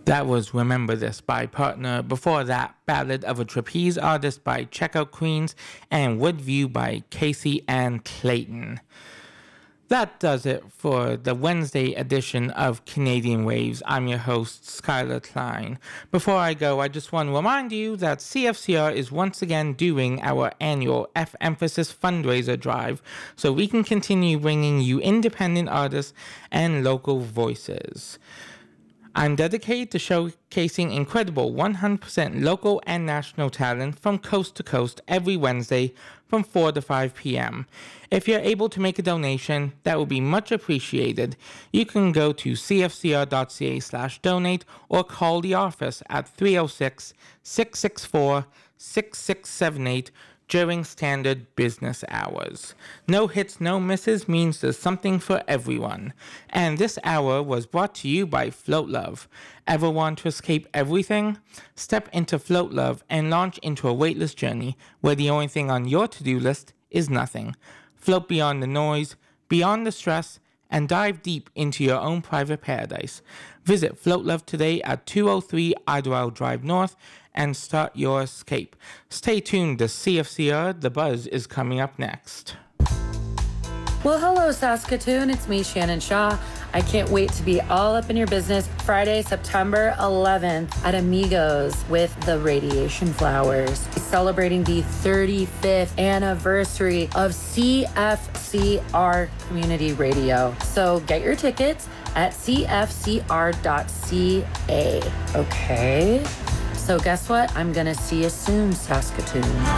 That was Remember This by Partner. Before that, Ballad of a Trapeze Artist by Checkout Queens and Woodview by Casey Ann Clayton. That does it for the Wednesday edition of Canadian Waves. I'm your host, Skylar Klein. Before I go, I just want to remind you that CFCR is once again doing our annual F-Emphasis fundraiser drive so we can continue bringing you independent artists and local voices. I'm dedicated to showcasing incredible 100% local and national talent from coast to coast every Wednesday from 4 to 5 p.m. If you're able to make a donation, that would be much appreciated. You can go to cfcr.ca/donate or call the office at 306-664-6678 during standard business hours. No hits, no misses means there's something for everyone. And this hour was brought to you by Float Love. Ever want to escape everything? Step into Float Love and launch into a weightless journey where the only thing on your to-do list is nothing. Float beyond the noise, beyond the stress, and dive deep into your own private paradise. Visit Float Love today at 203 Idlewild Drive North and start your escape. Stay tuned to CFCR. The Buzz is coming up next. Well, hello, Saskatoon. It's me, Shannon Shaw. I can't wait to be all up in your business Friday, September 11th at Amigos with the Radiation Flowers, celebrating the 35th anniversary of CFCR Community Radio. So get your tickets at cfcr.ca. Okay? So guess what? I'm going to see you soon, Saskatoon.